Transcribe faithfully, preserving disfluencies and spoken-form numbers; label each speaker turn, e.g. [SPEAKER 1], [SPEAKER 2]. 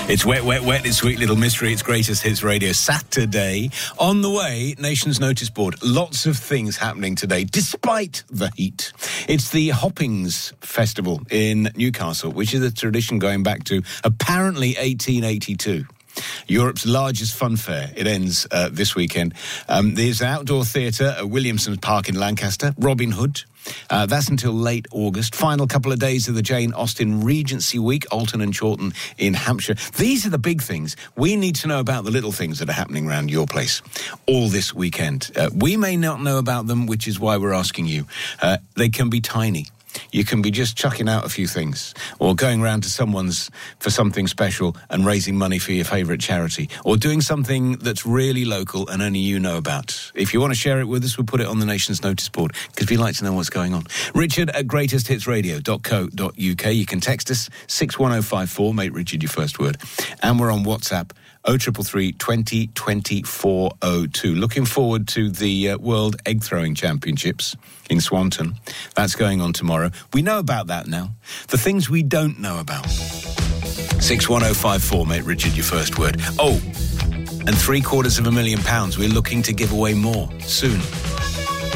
[SPEAKER 1] It's wet, wet, wet. It's Sweet Little Mystery. It's Greatest Hits Radio Saturday. On the way, Nation's Notice Board. Lots of things happening today, despite the heat. It's the Hoppings Festival in Newcastle, which is a tradition going back to apparently eighteen eighty-two. Europe's largest fun fair. It ends uh, this weekend. Um, there's an outdoor theatre at Williamson's Park in Lancaster, Robin Hood. Uh, that's until late August. Final couple of days of the Jane Austen Regency Week, Alton and Chawton in Hampshire. These are the big things. We need to know about the little things that are happening around your place all this weekend. Uh, we may not know about them, which is why we're asking you. Uh, they can be tiny. You can be just chucking out a few things, or going round to someone's for something special and raising money for your favourite charity, or doing something that's really local and only you know about. If you want to share it with us, we'll put it on the Nation's Notice Board, because we'd like to know what's going on. Richard at greatest hits radio dot co dot uk. You can text us, six one oh five four, make Richard your first word. And we're on WhatsApp, oh three three, twenty, twenty, four oh two. Looking forward to the uh, World Egg Throwing Championships in Swanton. That's going on tomorrow. We know about that now. The things we don't know about. six one oh five four, make Richard your first word. Oh, and three quarters of a million pounds. We're looking to give away more soon.